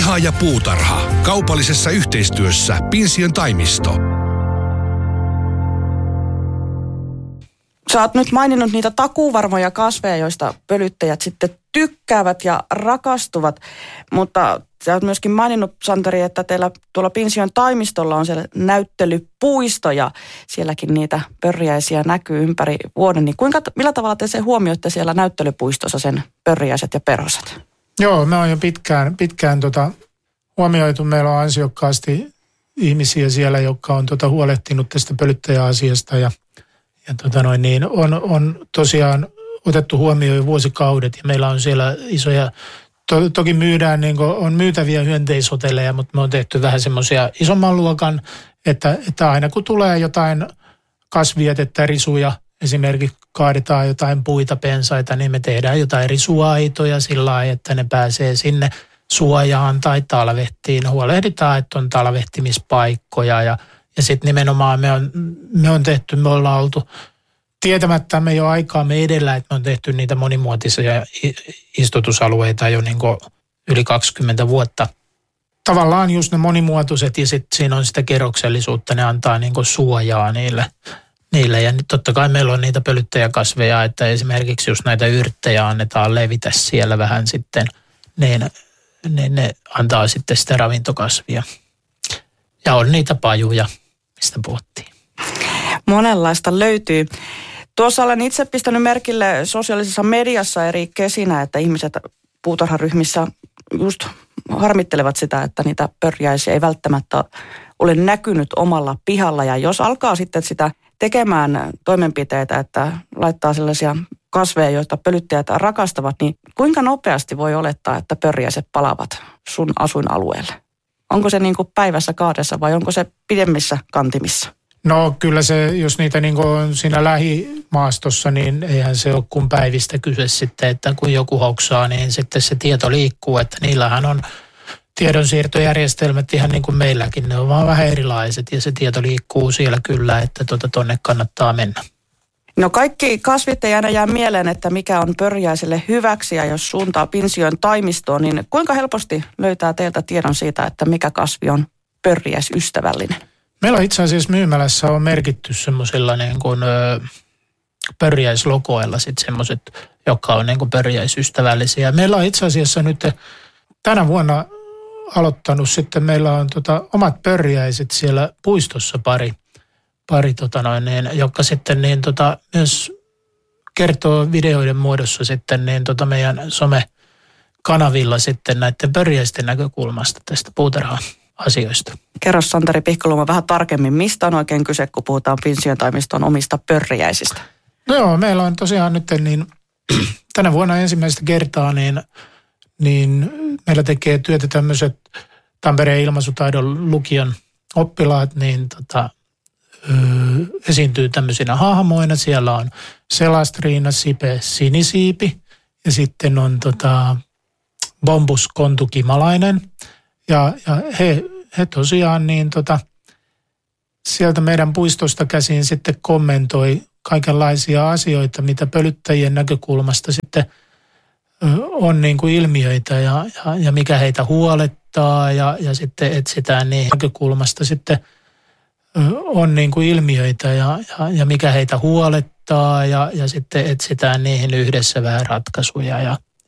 Piha ja puutarha. Kaupallisessa yhteistyössä Pinsiön taimisto. Sä oot nyt maininnut niitä takuuvarmoja kasveja, joista pölyttäjät sitten tykkäävät ja rakastuvat, mutta sä oot myöskin maininnut, Santeri, että teillä tuolla Pinsiön taimistolla on siellä näyttelypuisto ja sielläkin niitä pörriäisiä näkyy ympäri vuoden. Niin millä tavalla te se huomioitte siellä näyttelypuistossa sen pörriäiset ja perhoset? Joo, me on jo pitkään huomioitu. Meillä on ansiokkaasti ihmisiä siellä, jotka on huolehtinut tästä pölyttäjäasiasta ja on tosiaan otettu huomioon jo vuosikaudet ja meillä on siellä isoja, toki myydään, on myytäviä hyönteishotelleja, mutta me on tehty vähän semmoisia isomman luokan, että aina kun tulee jotain kasvijätettä, risuja, esimerkiksi kaadetaan jotain puita, pensaita, niin me tehdään jotain risuaitoja sillä lailla, että ne pääsee sinne suojaan tai talvehtiin. Huolehditaan, että on talvehtimispaikkoja ja sitten nimenomaan me ollaan oltu tietämättämme jo aikaamme edellä, että me on tehty niitä monimuotisia istutusalueita jo yli 20 vuotta. Tavallaan just ne monimuotoiset ja sitten siinä on sitä kerroksellisuutta, ne antaa suojaa niille. Ja totta kai meillä on niitä pölyttäjäkasveja, että esimerkiksi jos näitä yrttejä annetaan levitä siellä vähän sitten, niin ne antaa sitten sitä ravintokasvia. Ja on niitä pajuja, mistä puhuttiin. Monenlaista löytyy. Tuossa olen itse pistänyt merkille sosiaalisessa mediassa eri kesinä, että ihmiset puutarharyhmissä just harmittelevat sitä, että niitä pörjäisiä ei välttämättä ole näkynyt omalla pihalla. Ja jos alkaa sitten sitä tekemään toimenpiteitä, että laittaa sellaisia kasveja, joita pölyttäjät rakastavat, niin kuinka nopeasti voi olettaa, että pörjäiset palaavat sun asuinalueelle? Onko se päivässä kaadessa vai onko se pidemmissä kantimissa? No kyllä se, jos niitä on siinä lähimaastossa, niin eihän se ole kuin päivistä kyse sitten, että kun joku hoksaa, niin sitten se tieto liikkuu, että niillähän on tiedonsiirtojärjestelmät ihan niin kuin meilläkin, ne on vaan vähän erilaiset ja se tieto liikkuu siellä kyllä, että tonne kannattaa mennä. No kaikki kasvit ei aina jää mieleen, että mikä on pörjäiselle hyväksi ja jos suuntaa Pinsiön taimistoon, niin kuinka helposti löytää teiltä tiedon siitä, että mikä kasvi on pörjäisystävällinen? Meillä itse asiassa myymälässä on merkitty semmoisilla pörjäislogoilla sitten semmoiset, jotka on pörjäisystävällisiä. Meillä on itse asiassa nyt tänä vuonna aloittanut sitten, meillä on omat pörjäiset siellä puistossa pari jotka sitten myös kertoo videoiden muodossa sitten meidän somekanavilla sitten näiden pörjäisten näkökulmasta tästä puutarha-asioista. Kerro Santeri Pihkaluoma vähän tarkemmin, mistä on oikein kyse, kun puhutaan Pinsiön taimiston omista pörjäisistä? No joo, meillä on tosiaan nyt tänä vuonna ensimmäistä kertaa niin meillä tekee työtä tämmöiset Tampereen ilmaisutaidon lukion oppilaat, niin esiintyy tämmöisinä hahmoina. Siellä on Selastriina, Sipe, Sinisiipi ja sitten on Bombus Kontukimalainen. Ja he tosiaan sieltä meidän puistosta käsin sitten kommentoi kaikenlaisia asioita, mitä pölyttäjien näkökulmasta sitten on ilmiöitä ja mikä heitä huolettaa ja sitten etsitään niihin näkökulmasta sitten on ilmiöitä ja mikä heitä huolettaa ja sitten etsitään niihin yhdessä vähän ratkaisuja. Ja